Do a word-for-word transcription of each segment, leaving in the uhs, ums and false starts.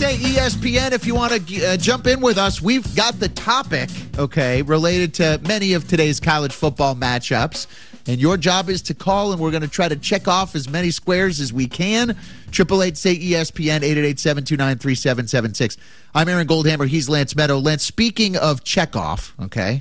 Say E S P N if you want to uh, jump in with us. We've got the topic, okay, related to many of today's college football matchups. And your job is to call, and we're going to try to check off as many squares as we can. eight eight eight, say E S P N, eight eight eight, seven two nine, three seven seven six. I'm Aaron Goldhammer. He's Lance Meadow. Lance, speaking of check off, okay,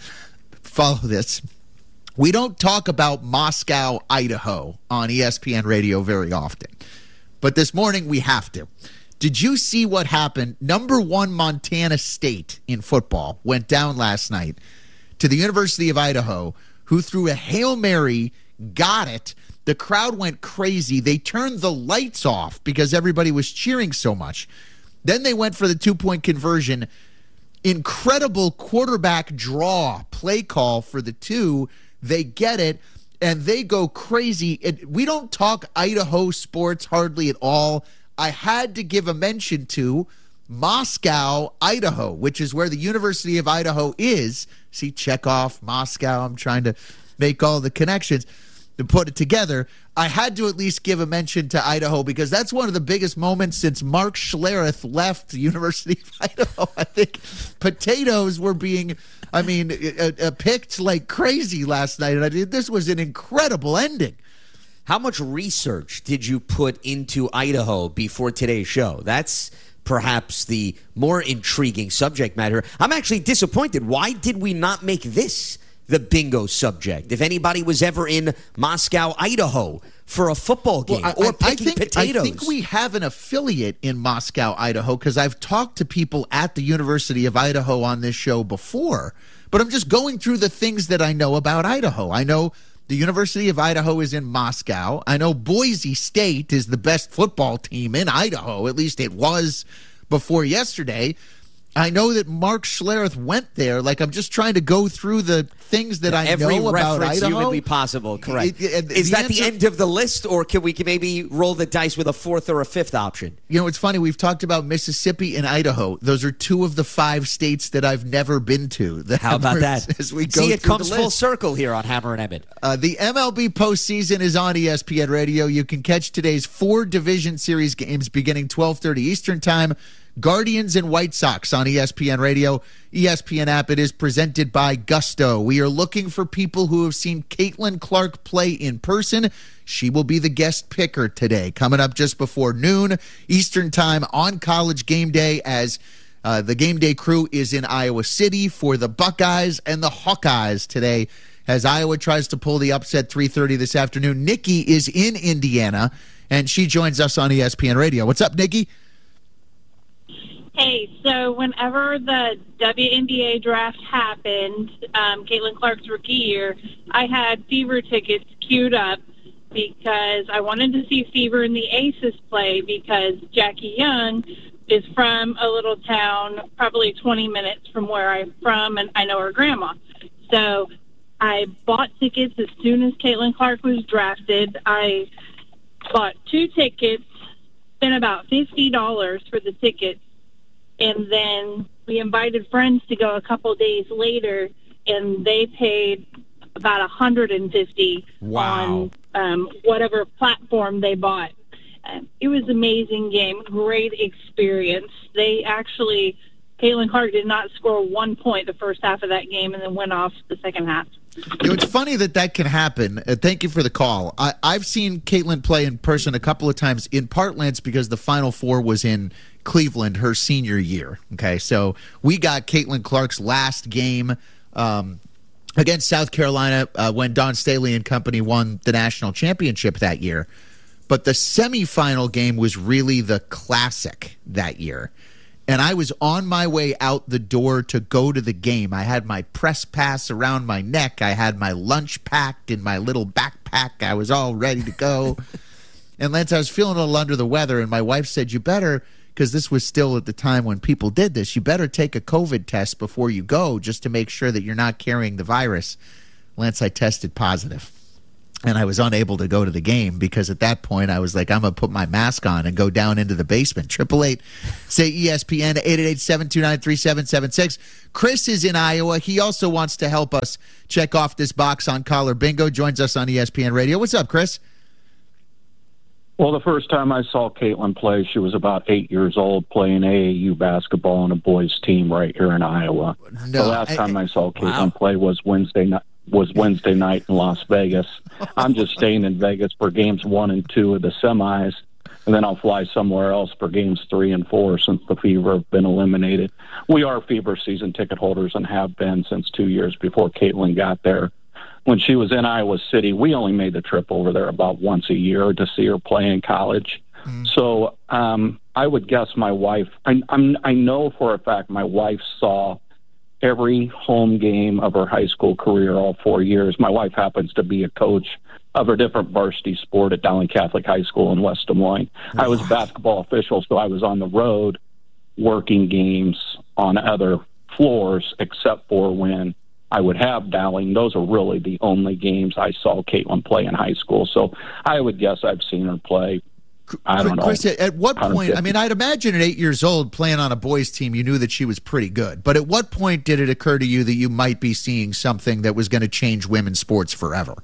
follow this. We don't talk about Moscow, Idaho on E S P N radio very often. But this morning we have to. Did you see what happened? Number one Montana State in football went down last night to the University of Idaho, who threw a Hail Mary, got it. The crowd went crazy. They turned the lights off because everybody was cheering so much. Then they went for the two-point conversion. Incredible quarterback draw play call for the two. They get it, and they go crazy. It, we don't talk Idaho sports hardly at all. I had to give a mention to Moscow, Idaho, which is where the University of Idaho is. See, check off Moscow. I'm trying to make all the connections to put it together. I had to at least give a mention to Idaho because that's one of the biggest moments since Mark Schlereth left the University of Idaho. I think potatoes were being, I mean, uh, uh, picked like crazy last night. And I did, this was an incredible ending. How much research did you put into Idaho before today's show? That's perhaps the more intriguing subject matter. I'm actually disappointed. Why did we not make this the bingo subject? If anybody was ever in Moscow, Idaho for a football game well, I, or picking I think, potatoes. I think we have an affiliate in Moscow, Idaho, because I've talked to people at the University of Idaho on this show before. But I'm just going through the things that I know about Idaho. I know the University of Idaho is in Moscow. I know Boise State is the best football team in Idaho. At least it was before yesterday. I know that Mark Schlereth went there. Like, I'm just trying to go through the things that I Every know about reference Idaho. humanly possible, correct. It, it, is the that answer, the end of the list, or can we maybe roll the dice with a fourth or a fifth option? You know, it's funny. We've talked about Mississippi and Idaho. Those are two of the five states that I've never been to. The How about that? As we go See, it through comes the full list. circle here on Hammer and Emmett. Uh, the M L B postseason is on E S P N Radio. You can catch today's four Division Series games beginning twelve thirty Eastern Time. Guardians and White Sox on E S P N Radio, E S P N app. It is presented by Gusto. We are looking for people who have seen Caitlin Clark play in person. She will be the guest picker today, coming up just before noon Eastern Time on College Game Day, as uh, the Game Day crew is in Iowa City for the Buckeyes and the Hawkeyes today, as Iowa tries to pull the upset three thirty this afternoon. Nikki is in Indiana, and she joins us on E S P N Radio. What's up, Nikki? Hey, so whenever the W N B A draft happened, um, Caitlin Clark's rookie year, I had Fever tickets queued up because I wanted to see Fever and the Aces play, because Jackie Young is from a little town probably twenty minutes from where I'm from, and I know her grandma. So I bought tickets as soon as Caitlin Clark was drafted. I bought two tickets, spent about fifty dollars for the tickets, and then we invited friends to go a couple days later, and they paid about one hundred fifty dollars Wow. on um, whatever platform they bought. Um, it was an amazing game, great experience. They actually, Caitlin Clark did not score one point the first half of that game and then went off the second half. You know, it's funny that that can happen. Uh, thank you for the call. I, I've seen Caitlin play in person a couple of times, in part, Lance, because the Final Four was in Cleveland her senior year. Okay, so we got Caitlin Clark's last game um, against South Carolina uh, when Don Staley and company won the national championship that year. But the semifinal game was really the classic that year. And I was on my way out the door to go to the game. I had my press pass around my neck. I had my lunch packed in my little backpack. I was all ready to go. And Lance, I was feeling a little under the weather, and my wife said, you better, because this was still at the time when people did this, you better take a COVID test before you go, just to make sure that you're not carrying the virus. Lance, I tested positive. And I was unable to go to the game because at that point I was like, I'm going to put my mask on and go down into the basement. Triple eight, say E S P N, eight eight eight, seven two nine, three seven seven six. Chris is in Iowa. He also wants to help us check off this box on Collar Bingo. Joins us on E S P N Radio. What's up, Chris? Well, the first time I saw Caitlin play, she was about eight years old playing A A U basketball on a boys' team right here in Iowa. No, the last I, time I saw Caitlin wow. play was Wednesday night. was Wednesday night in Las Vegas. I'm just staying in Vegas for games one and two of the semis, and then I'll fly somewhere else for games three and four since the Fever have been eliminated. We are Fever season ticket holders and have been since two years before Caitlin got there. When she was in Iowa City, we only made the trip over there about once a year to see her play in college. Mm. So um, I would guess my wife, I, I'm, I know for a fact my wife saw every home game of her high school career, all four years. My wife happens to be a coach of a different varsity sport at Dowling Catholic High School in West Des Moines. Wow. I was a basketball official, so I was on the road working games on other floors, except for when I would have Dowling. Those are really the only games I saw Caitlin play in high school. So I would guess I've seen her play. I don't know. Chris, at what point, I mean, I'd imagine at eight years old playing on a boys' team, you knew that she was pretty good. But at what point did it occur to you that you might be seeing something that was going to change women's sports forever?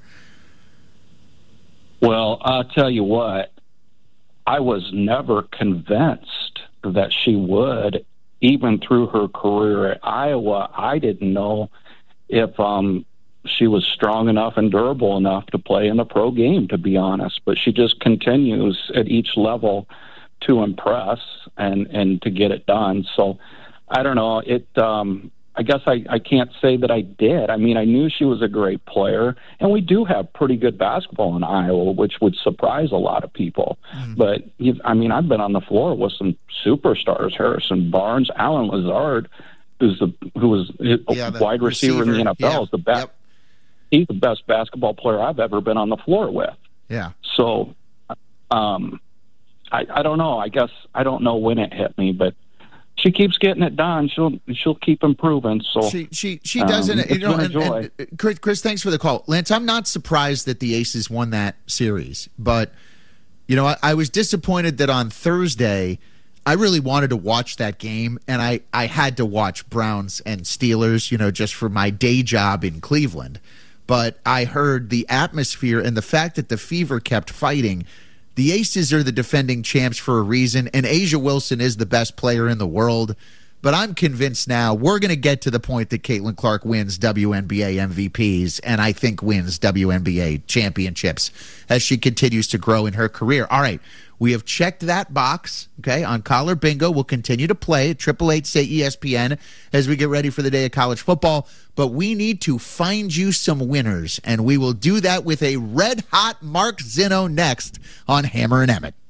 Well, I'll tell you what, I was never convinced that she would, even through her career at Iowa. I didn't know if um, she was strong enough and durable enough to play in the pro game, to be honest. But she just continues at each level to impress and, and to get it done. So I don't know. It. Um, I guess I, I can't say that I did. I mean, I knew she was a great player, and we do have pretty good basketball in Iowa, which would surprise a lot of people. Mm. But, I mean, I've been on the floor with some superstars, Harrison Barnes, Alan Lazard, who's the who was a yeah, wide receiver, receiver in the N F L, yeah. is the best. Yep. He's the best basketball player I've ever been on the floor with. Yeah. So, um, I, I don't know. I guess I don't know when it hit me, but she keeps getting it done. She'll she'll keep improving. So she she she doesn't. Um, you know, and, and Chris, Chris, thanks for the call, Lance. I'm not surprised that the Aces won that series, but you know, I, I was disappointed that on Thursday I really wanted to watch that game, and I I had to watch Browns and Steelers, you know, just for my day job in Cleveland. But I heard the atmosphere and the fact that the Fever kept fighting. The Aces are the defending champs for a reason, and A'ja Wilson is the best player in the world. But I'm convinced now we're going to get to the point that Caitlin Clark wins W N B A M V Ps, and I think wins W N B A championships as she continues to grow in her career. All right, we have checked that box, okay, on Collar Bingo. We'll continue to play at eight eight eight, say E S P N as we get ready for the day of college football. But we need to find you some winners, and we will do that with a red-hot Mark Zinno next on Hammer and Emmett.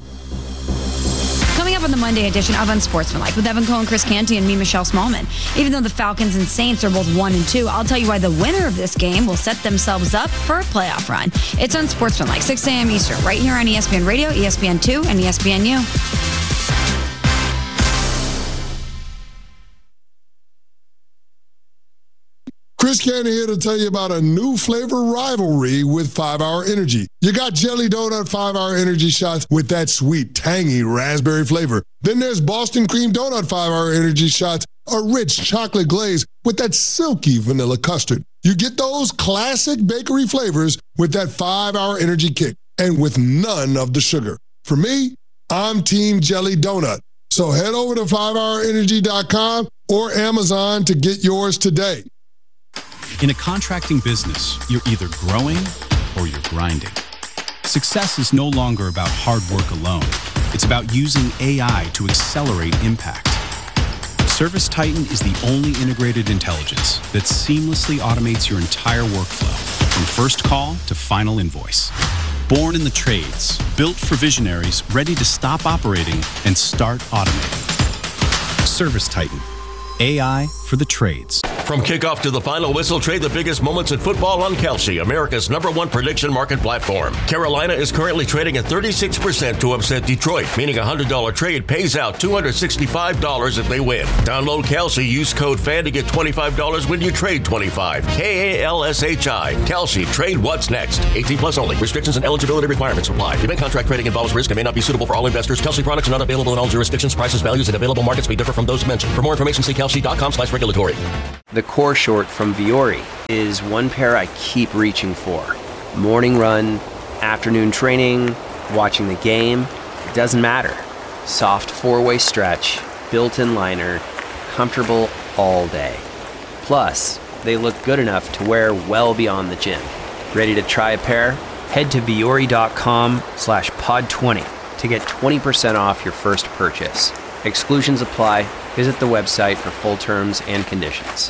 Coming up on the Monday edition of Unsportsmanlike with Evan Cohen, Chris Canty, and me, Michelle Smallman. Even though the Falcons and Saints are both one and two, I'll tell you why the winner of this game will set themselves up for a playoff run. It's Unsportsmanlike, six a.m. Eastern, right here on E S P N Radio, E S P N two, and E S P N U. Chris Canty here to tell you about a new flavor rivalry with five hour Energy. You got Jelly Donut five hour Energy shots with that sweet, tangy raspberry flavor. Then there's Boston Cream Donut five hour Energy shots, a rich chocolate glaze with that silky vanilla custard. You get those classic bakery flavors with that five hour Energy kick and with none of the sugar. For me, I'm Team Jelly Donut. So head over to five hour energy dot com or Amazon to get yours today. In a contracting business, you're either growing or you're grinding. Success is no longer about hard work alone. It's about using A I to accelerate impact. ServiceTitan is the only integrated intelligence that seamlessly automates your entire workflow, from first call to final invoice. Born in the trades, built for visionaries ready to stop operating and start automating. ServiceTitan. A I for the trades. From kickoff to the final whistle, trade the biggest moments in football on Kalshi, America's number one prediction market platform. Carolina is currently trading at thirty-six percent to upset Detroit, meaning a one hundred dollars trade pays out two hundred sixty-five dollars if they win. Download Kalshi, use code FAN to get twenty-five dollars when you trade twenty-five dollars. K A L S H I. Kalshi, trade what's next. eighteen plus only. Restrictions and eligibility requirements apply. Event contract trading involves risk and may not be suitable for all investors. Kalshi products are not available in all jurisdictions. Prices, values, and available markets may differ from those mentioned. For more information, see kalshi dot com slash regulatory. The core short from Viore is one pair I keep reaching for. Morning run, afternoon training, watching the game, it doesn't matter. Soft four-way stretch, built-in liner, comfortable all day. Plus, they look good enough to wear well beyond the gym. Ready to try a pair? Head to Vuori.com slash pod 20 to get twenty percent off your first purchase. Exclusions apply. Visit the website for full terms and conditions.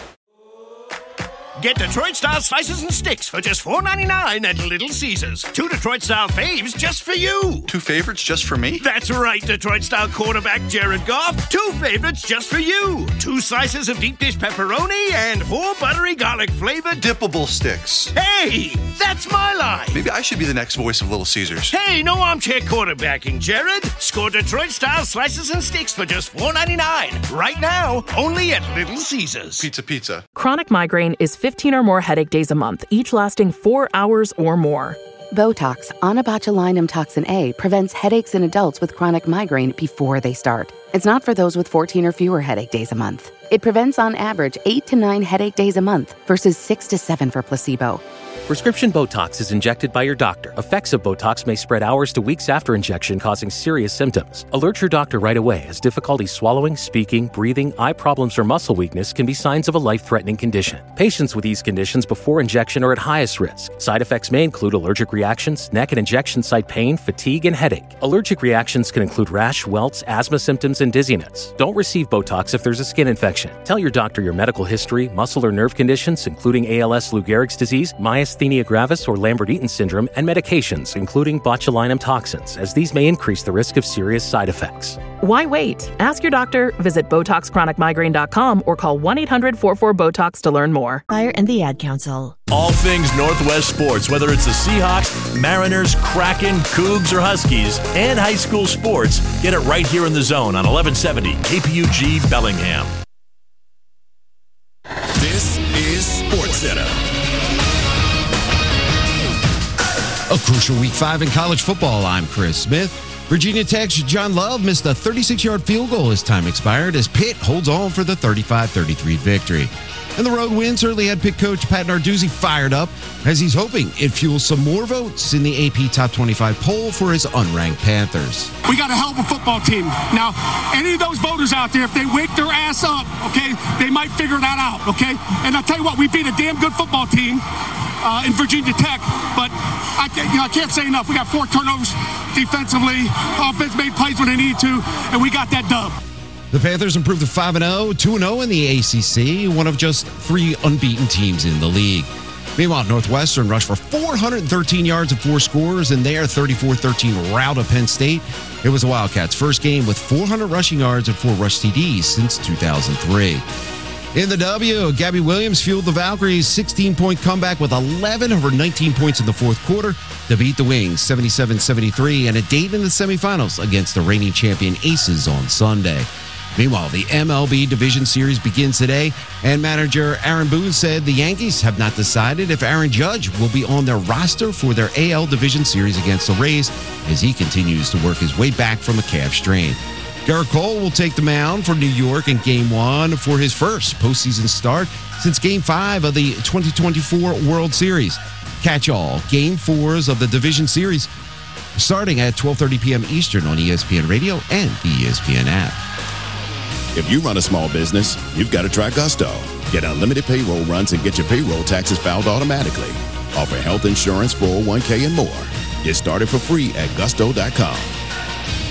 Get Detroit-style slices and sticks for just four ninety-nine at Little Caesars. Two Detroit-style faves just for you. Two favorites just for me? That's right, Detroit-style quarterback Jared Goff. Two favorites just for you. Two slices of deep dish pepperoni and four buttery garlic-flavored dippable sticks. Hey, that's my line. Maybe I should be the next voice of Little Caesars. Hey, no armchair quarterbacking, Jared. Score Detroit-style slices and sticks for just four ninety-nine. Right now, only at Little Caesars. Pizza, pizza. Chronic migraine is fifteen or more headache days a month, each lasting four hours or more. Botox, onabotulinum toxin A, prevents headaches in adults with chronic migraine before they start. It's not for those with fourteen or fewer headache days a month. It prevents on average eight to nine headache days a month versus six to seven for placebo. Prescription Botox is injected by your doctor. Effects of Botox may spread hours to weeks after injection, causing serious symptoms. Alert your doctor right away, as difficulty swallowing, speaking, breathing, eye problems, or muscle weakness can be signs of a life-threatening condition. Patients with these conditions before injection are at highest risk. Side effects may include allergic reactions, neck and injection site pain, fatigue, and headache. Allergic reactions can include rash, welts, asthma symptoms, and dizziness. Don't receive Botox if there's a skin infection. Tell your doctor your medical history, muscle or nerve conditions, including A L S, Lou Gehrig's disease, myasthenia gravis or Lambert-Eaton syndrome, and medications, including botulinum toxins, as these may increase the risk of serious side effects. Why wait? Ask your doctor, visit Botox Chronic Migraine dot com, or call one eight hundred four four BOTOX to learn more. Fire and the Ad Council. All things Northwest sports, whether it's the Seahawks, Mariners, Kraken, Cougs, or Huskies, and high school sports, get it right here in the Zone on eleven seventy K P U G Bellingham. This is SportsCenter. A crucial week five in college football. I'm Chris Smith. Virginia Tech's John Love missed a thirty-six-yard field goal as time expired as Pitt holds on for the thirty-five thirty-three victory. And the road win certainly had Pitt coach Pat Narduzzi fired up as he's hoping it fuels some more votes in the A P Top twenty-five poll for his unranked Panthers. We got a hell of a football team. Now, any of those voters out there, if they wake their ass up, okay, they might figure that out, okay? And I'll tell you what, we beat a damn good football team uh, in Virginia Tech, but I, you know, I can't say enough. We got four turnovers defensively. Offense made plays when they needed to, and we got that dub. The Panthers improved to five and oh, two and oh in the A C C, one of just three unbeaten teams in the league. Meanwhile, Northwestern rushed for four hundred thirteen yards and four scores in their thirty-four thirteen rout of Penn State. It was the Wildcats' first game with four hundred rushing yards and four rush T Ds since two thousand three. In the W, Gabby Williams fueled the Valkyries' sixteen-point comeback with eleven over nineteen points in the fourth quarter to beat the Wings seventy-seven seventy-three and a date in the semifinals against the reigning champion Aces on Sunday. Meanwhile, the M L B Division Series begins today, and manager Aaron Boone said the Yankees have not decided if Aaron Judge will be on their roster for their A L Division Series against the Rays as he continues to work his way back from a calf strain. Garrett Cole will take the mound for New York in Game one for his first postseason start since Game five of the twenty twenty-four World Series. Catch all Game fours of the Division Series starting at twelve thirty p.m. Eastern on E S P N Radio and the E S P N app. If you run a small business, you've got to try Gusto. Get unlimited payroll runs and get your payroll taxes filed automatically. Offer health insurance, four oh one k, and more. Get started for free at gusto dot com.